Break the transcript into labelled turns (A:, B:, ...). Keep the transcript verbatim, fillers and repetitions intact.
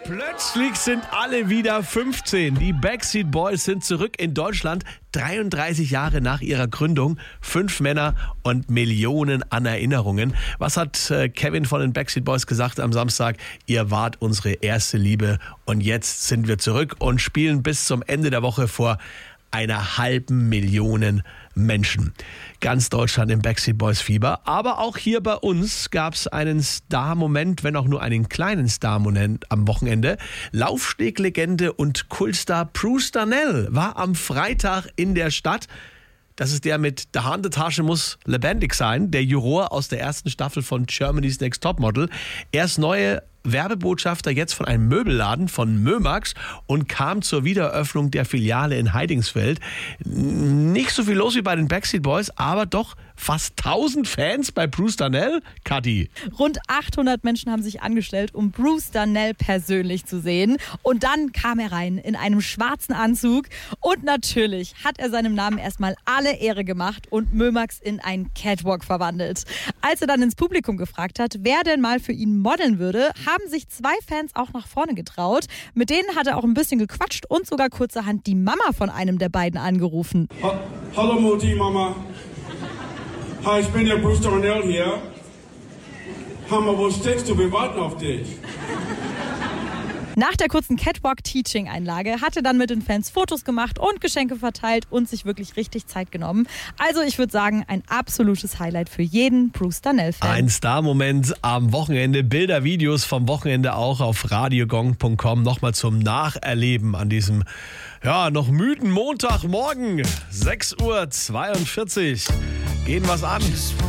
A: Plötzlich sind alle wieder fünfzehn. Die Backstreet Boys sind zurück in Deutschland, dreiunddreißig Jahre nach ihrer Gründung. Fünf Männer und Millionen an Erinnerungen. Was hat äh, Kevin von den Backstreet Boys gesagt am Samstag? Ihr wart unsere erste Liebe und jetzt sind wir zurück und spielen bis zum Ende der Woche vor einer halben Million Menschen. Ganz Deutschland im Backstreet Boys Fieber. Aber auch hier bei uns gab es einen Star-Moment, wenn auch nur einen kleinen Star-Moment am Wochenende. Laufsteglegende und Kultstar Bruce Darnell war am Freitag in der Stadt. Das ist der mit der Handetasche muss lebendig sein, der Juror aus der ersten Staffel von Germany's Next Topmodel. Er ist neue Werbebotschafter jetzt von einem Möbelladen von Mömax und kam zur Wiedereröffnung der Filiale in Heidingsfeld. Nicht so viel los wie bei den Backstreet Boys, aber doch fast tausend Fans bei Bruce Darnell. Kathi.
B: Rund achthundert Menschen haben sich angestellt, um Bruce Darnell persönlich zu sehen. Und dann kam er rein in einem schwarzen Anzug. Und natürlich hat er seinem Namen erstmal alle Ehre gemacht und Mömax in einen Catwalk verwandelt. Als er dann ins Publikum gefragt hat, wer denn mal für ihn modeln würde, haben sich zwei Fans auch nach vorne getraut. Mit denen hat er auch ein bisschen gequatscht und sogar kurzerhand die Mama von einem der beiden angerufen.
C: Ha- Hallo Mutti, Mama. Hi, ich bin der Bruce Darnell hier. Hammer, wo steckst du? Wir warten auf dich.
B: Nach der kurzen Catwalk-Teaching-Einlage hat er dann mit den Fans Fotos gemacht und Geschenke verteilt und sich wirklich richtig Zeit genommen. Also ich würde sagen, ein absolutes Highlight für jeden Bruce Darnell-Fan.
A: Ein Star-Moment am Wochenende. Bilder, Videos vom Wochenende auch auf radiogong punkt com. Nochmal zum Nacherleben an diesem, ja, noch müden Montagmorgen. sechs Uhr zweiundvierzig. Gehen was an.